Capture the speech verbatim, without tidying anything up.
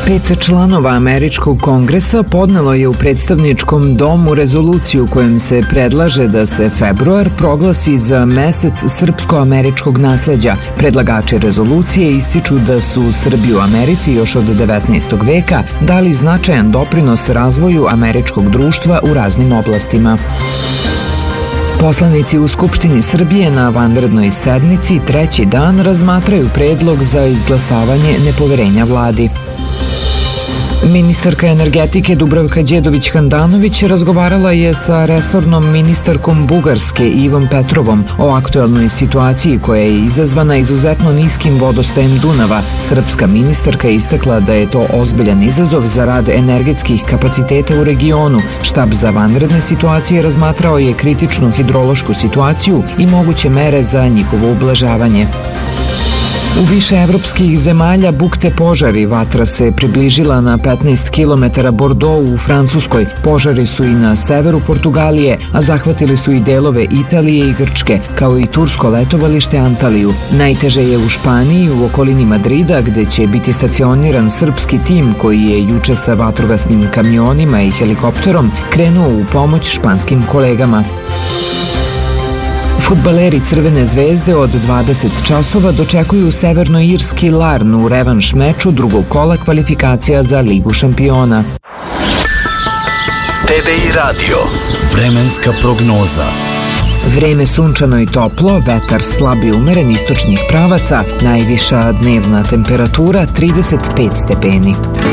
Pet članova američkog kongresa podnelo je u predstavničkom domu rezoluciju kojom se predlaže da se februar proglasi za mesec srpsko-američkog nasleđa. Predlagači rezolucije ističu da su Srbi u Americi još od devetnaestog veka dali značajan doprinos razvoju američkog društva u raznim oblastima. Poslanici u Skupštini Srbije na vanrednoj sednici treći dan razmatraju predlog za izglasavanje nepoverenja vladi. Ministarka energetike Dubravka Đedović-Handanović razgovarala je sa resornom ministarkom Bugarske Ivom Petrovom o aktuelnoj situaciji koja je izazvana izuzetno niskim vodostajem Dunava. Srpska ministarka je istakla da je to ozbiljan izazov za rad energetskih kapaciteta u regionu. Štab za vanredne situacije razmatrao je kritičnu hidrološku situaciju i moguće mere za njihovo ublažavanje. U više evropskih zemalja bukte požari. Vatra se približila na petnaest kilometara Bordeaux u Francuskoj. Požari su i na severu Portugalije, a zahvatili su i delove Italije i Grčke, kao i tursko letovalište Antaliju. Najteže je u Španiji, u okolini Madrida, gde će biti stacioniran srpski tim koji je juče sa vatrogasnim kamionima i helikopterom krenuo u pomoć španskim kolegama. Fudbaleri Crvene zvezde od dvadeset časova dočekuju severnoirski Larn u revanš meču drugog kola kvalifikacija za Ligu šampiona. T V I radio. Vremenska prognoza. Vreme sunčano i toplo, vetar slab i umeren istočnih pravaca, najviša dnevna temperatura trideset pet stepeni.